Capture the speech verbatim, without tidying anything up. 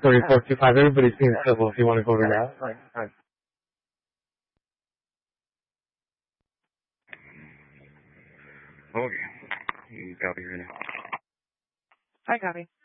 thirty-four two five. Everybody's being civil if you want to go over that. Right, right. Okay. You copy right now. I copy.